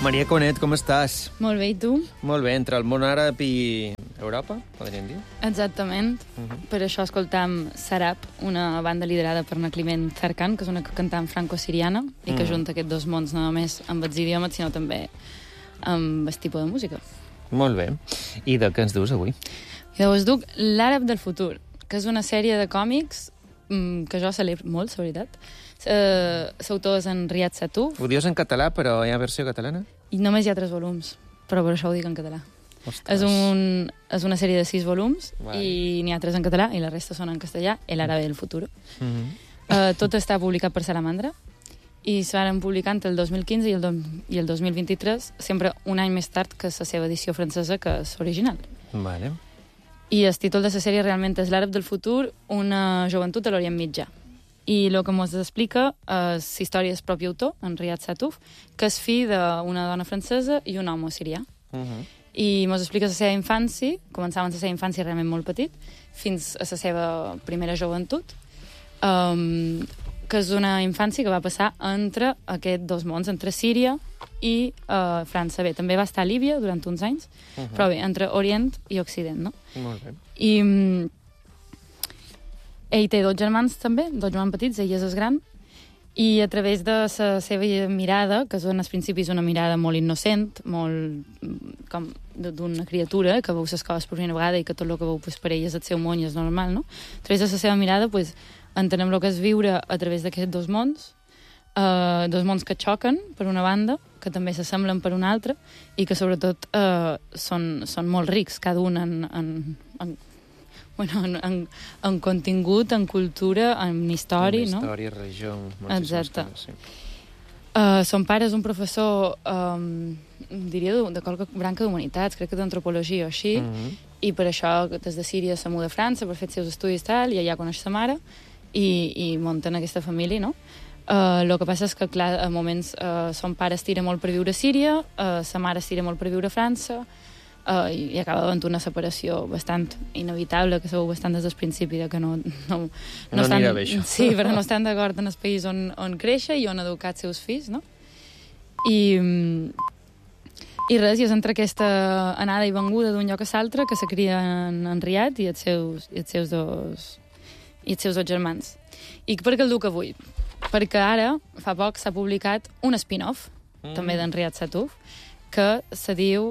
Maria Conet, com estàs? Molt bé, i tu? Molt bé, entre el món àrab i Europa, podríem dir? Exactament. Per això escoltam Sarab, una banda liderada per na Climent Zarkan, que és una cantant franco-siriana i que junta aquests dos mons no només amb els idiomes, sinó també amb el tipus de música. Molt bé. I de què ens dius avui? I llavors duc L'Àrab del futur, que és una sèrie de còmics que jo celebro molt, la veritat. L'autor és en Riyad Sattouf. Ho dius en català, però hi ha versió catalana? I només hi ha 3 volums, però per això ho dic en català. Ostres. És una sèrie de 6 volums, Vale. I n'hi ha 3 en català i la resta són en castellà, L'Àrab del futur. Tot està publicat per Salamandra i s'han publicat entre el 2015 i el 2023, sempre un any més tard que la seva edició francesa, que és original. Vale. I el títol de la sèrie realment és L'Àrab del futur, una joventut a l'Orient Mitjà. I el que ens explica és la història del propi autor, en Riyad Sattouf, que és fill d'una dona francesa i un home sirià. I ens explica la seva infància, començava la seva infància realment molt petit, fins a la seva primera joventut, que és una infància que va passar entre aquests dos mons, entre Síria i França. Bé, també va estar a Líbia durant uns anys, però bé, entre Orient i Occident, no? Molt bé. I ell té 2 germans també, 2 germans petits, ell és el gran, i a través de la seva mirada, que és en els principis una mirada molt innocent, molt com d'una criatura que veu les coses per primera vegada i que tot el que veu per ell és el seu món i és normal, no? A través de la seva mirada entenem el que és viure a través d'aquests dos mons que xoquen, per una banda, que també s'assemblen per una altra, i que sobretot són molt rics, cada un en contingut, en cultura, en història, no? En història, religió, exacte. Coses, sí. Son pare és un professor, diria, de qualque branca d'humanitats, crec que d'antropologia o així, i per això des de Síria se muda a França per fer els seus estudis i tal, i allà coneix sa mare, i munten aquesta família, no? El que passa és que, clar, a moments son pare es tira molt per viure a Síria, sa mare es tira molt per viure a França, i acaba havent una separació bastant inevitable, que sabeu bastant des del principi de que no estan, anirà bé, això. sí, però no estan d'acord en el país on créixer i on educar els seus fills, no? I res, i és entre aquesta anada i venguda d'un lloc a l'altre que se cria en Riyad i els seus dos germans. I per què el duc avui? Perquè ara, fa poc, s'ha publicat un spin-off, també d'en Riyad Sattouf, que se diu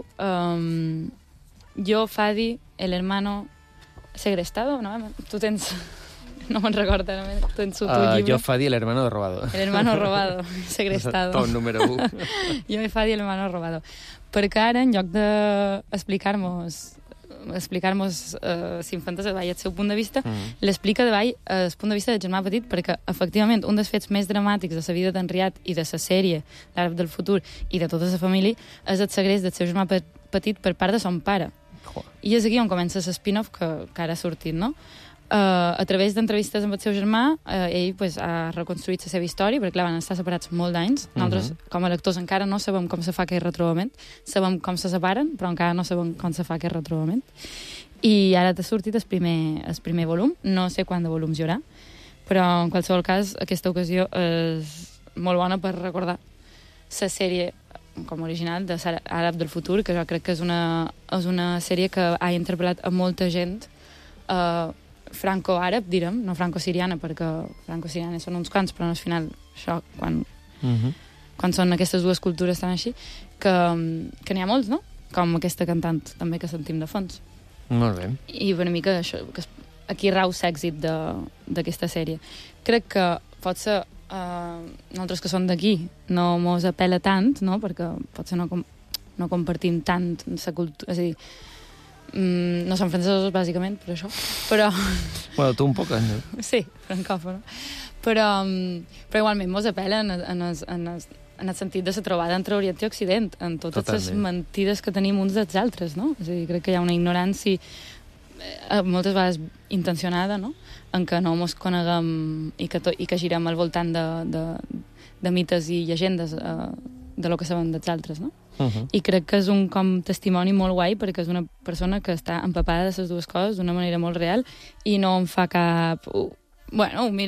Yo, Fadi, el hermano segrestado, ¿no? Tu tens... No me'n recordo, tu tens tu llibre. Yo, Fadi, el hermano robado. El hermano robado, segrestado. Tom número 1. Yo, Fadi, el hermano robado. Perquè ara, en lloc d'explicar-nos s'infantes davall el seu punt de vista, l'explica davall el punt de vista del germà petit, perquè, efectivament, un dels fets més dramàtics de la vida d'en Riyad i de la sèrie L'Àrab del futur i de tota la família és el segrest del seu germà petit per part de son pare. I és aquí on comença l'spin-off que ara ha sortit, no? A través d'entrevistes amb el seu germà, ell ha reconstruït la seva història, perquè clar, van estar separats molt d'anys. Nosaltres, com a lectors, encara no sabem com se fa aquest retrobament. Sabem com se separen, però encara no sabem com se fa aquest retrobament. I ara t'ha sortit el primer volum. No sé quant de volums hi haurà, però en qualsevol cas, aquesta ocasió és molt bona per recordar la sèrie com a original de L'Àrab del futur, que jo crec que és una sèrie que ha interpel·lat a molta gent franco-àrab, direm, no franco-siriana, perquè franco-siriana són uns quants, però no, al final, això, quan són aquestes dues cultures tan així, que n'hi ha molts, no? Com aquesta cantant, també, que sentim de fons. Molt bé. I per mi que aquí rau l'èxit d'aquesta sèrie. Crec que potser nosaltres que som d'aquí no mos apela tant, no? Perquè potser no compartim tant la cultura, és a dir, no són francesos, bàsicament, per això. Però... Bueno, tu un poc, no? Sí, francòfona. Però igualment mos apela en el sentit de la trobada entre Orient i Occident, en totes les mentides que tenim uns dels altres, no? És a dir, crec que hi ha una ignorància moltes vegades intencionada, no? En què no mos coneguem i que girem al voltant de mites i llegendes de lo que sabem dels altres, no? I crec que és un testimoni molt guai perquè és una persona que està empapada de les dues coses d'una manera molt real i no em fa cap... Bueno, mira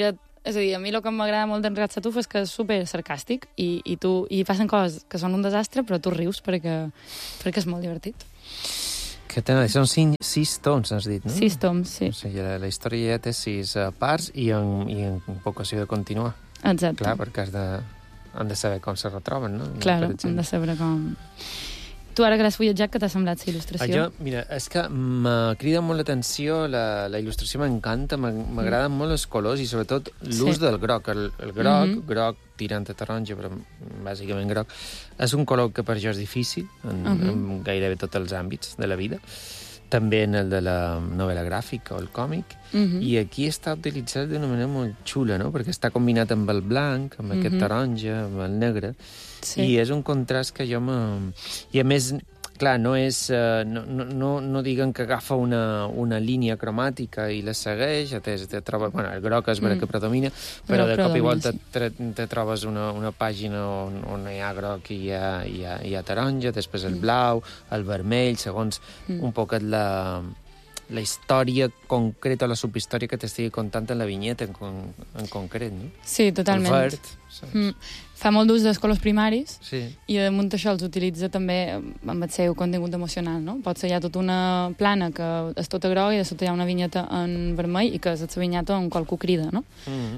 És a dir, a mi el que m'agrada molt d'Enriat Satuf és que és super sarcàstic i passen coses que són un desastre, però tu rius perquè és molt divertit. Que són 6 toms, has dit, no? 6 toms, sí. O sigui, la història ja té 6 parts i en vocació de continuar. Exacte. Clar, perquè han de saber com se retroben, no? Clar, han de saber com... Tu, ara que l'has fulletjat, què t'ha semblat la il·lustració? Mira, és que me crida molt l'atenció, la il·lustració m'encanta, m'agraden molt els colors i sobretot l'ús del groc. El groc, groc tirant a taronja, però bàsicament groc, és un color que per jo és difícil en gairebé tots els àmbits de la vida. També en el de la novel·la gràfica o el còmic, i aquí està utilitzat d'una manera molt xula, no? Perquè està combinat amb el blanc, amb aquest taronja, amb el negre, i és un contrast que jo I a més, clar, no és... No diguen que agafa una línia cromàtica i la segueix, bueno, el groc és vera que predomina, però de cop i volta te trobes una pàgina on hi ha groc i hi ha taronja, després el blau, el vermell, segons un poquet la història concreta o la subhistòria que t'estigui contant en la vinyeta en concret, no? Sí, totalment. El verd, saps? Fa molt d'ús dels colors primaris i damunt això els utilitza també amb el seu contingut emocional, no? Pot ser hi ha tota una plana que és tota groga i de sota hi ha una vinyeta en vermell i que és la vinyeta on qualcú crida, no?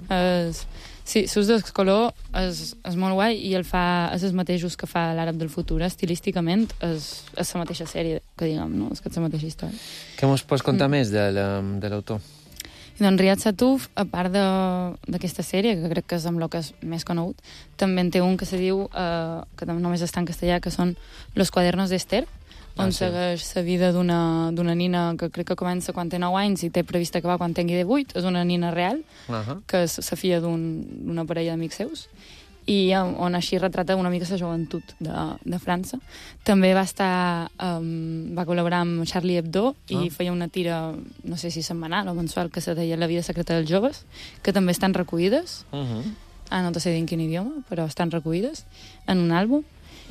Sí, l'ús del color és molt guai i és els mateixos que fa l'Àrab del futur. Estilísticament és la mateixa sèrie, que diguem, no? És que és la mateixa història. Què mos pots contar més de l'autor? Doncs Riad Satuf, a part d'aquesta sèrie, que crec que és amb el que és més conegut, també en té un que se diu, que només està en castellà, que són Los cuadernos d'Esther, on segueix la vida d'una nina que crec que comença quan té 9 anys i té previst acabar quan tingui 18. És una nina real, que és la filla d'una parella d'amics seus, i on així retrata una mica la joventut de França. També va col·laborar amb Charlie Hebdo i feia una tira, no sé si setmanal o mensual, que se deia La vida secreta dels joves, que també estan recollides. No te sé dir en quin idioma, però estan recollides en un àlbum.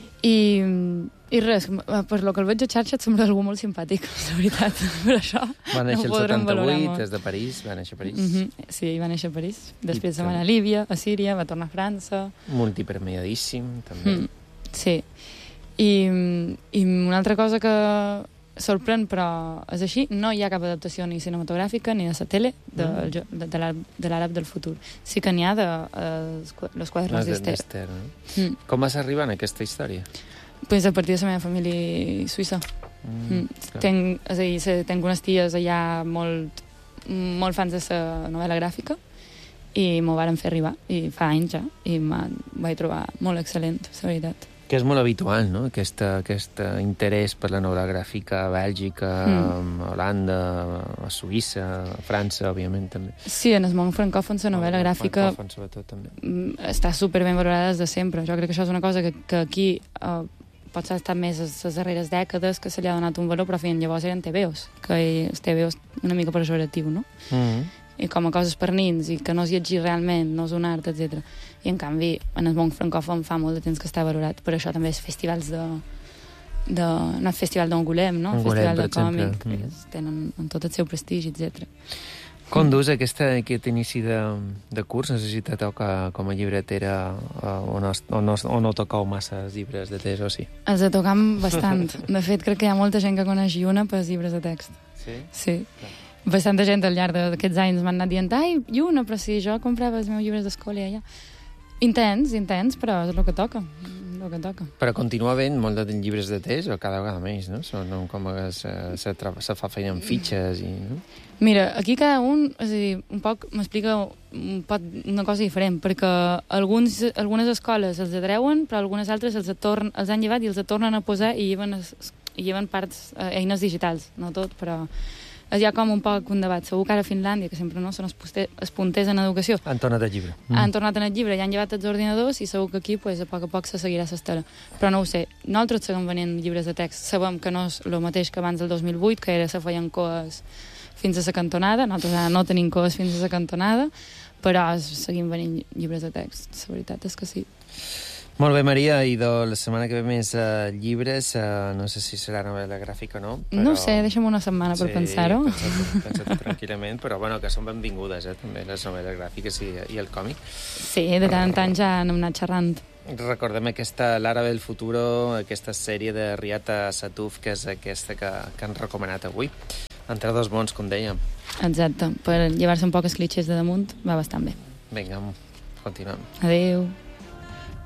I res, per lo que el veig a xarxa et sembla algú molt simpàtic, la veritat, per això va néixer el 78, és de París, va néixer a París. Sí, va néixer a París, després se'n va anar a Líbia, a Síria, va tornar a França. Multipremiadíssim, també. Sí, i una altra cosa que sorprèn, però és així, no hi ha cap adaptació ni cinematogràfica ni de la tele de l'Àrab del futur. Sí que n'hi ha de Los cuadernos d'Esther. Com vas arribar a aquesta història? Pues a partir de la meva família suïssa. Tenc unes ties allà molt fans de la novel·la gràfica i m'ho varen fer arribar, i fa anys ja, i vaig trobar molt excel·lent, la veritat. Que és molt habitual, no?, aquest interès per la novel·la gràfica a Bèlgica, a Holanda, a Suïssa, a França, òbviament, també. Sí, en el món francòfon la novel·la gràfica està superben valorada des de sempre. Jo crec que això és una cosa que aquí potser ha estat més les darreres dècades que se li ha donat un valor, però fins llavors eren TVOs, que el TVO és una mica pejoratiu, no? I com a coses per nins, i que no es llegir realment, no és un art, etc. I en canvi, en el món francòfon fa molt de temps que està valorat. Per això també és festivals no el festival d'Angoulême, no? El festival de còmic, que tenen tot el seu prestigi, etc. Com dus aquest inici de curs? Necessita tocar com a llibretera o no tocau massa els llibres de text, o sí? Els de tocam bastant. De fet, crec que hi ha molta gent que coneix Lluna pels llibres de text. Sí? Sí. Bastanta gent al llarg d'aquests anys m'han anat dient ai, Lluna, però si jo comprava els meus llibres d'escola allà. Intens, però és el que toca. Però continua havent molt de llibres de text, o cada vegada més, no? Són com que se fa feina amb fitxes i... No? Mira, aquí cada un, és a dir, un poc m'explica una cosa diferent, perquè algunes escoles els atreuen, però algunes altres els han llevat i els tornen a posar i lleven eines digitals, no tot, però... Hi ha com un poc un debat. Segur que ara a Finlàndia, que sempre no són els punters en educació, han tornat al llibre. Han tornat al llibre i han llevat els ordinadors, i segur que aquí a poc se seguirà l'estela. Però no ho sé. Nosaltres seguim venint llibres de text. Sabem que no és el mateix que abans del 2008, que era se feien coes fins a la cantonada. Nosaltres ara no tenim coes fins a la cantonada, però seguim venint llibres de text. La veritat és que sí. Molt bé, Maria, i la setmana que ve més llibres, no sé si serà novel·la gràfica o no. Però... No ho sé, deixa'm una setmana per pensar-ho. Pensa-t'ho tranquil·lament, però bueno, que són benvingudes, també, les novel·les gràfiques i el còmic. Sí, de tant en tant ja n'hem anat xerrant. Recordem l'Ara del Futuro, aquesta sèrie de Riata Satuf, que és aquesta que han recomanat avui. Entre dos mons, com dèiem. Exacte, per llevar-se un poc els clitxers de damunt va bastant bé. Vinga, continuem. Adéu.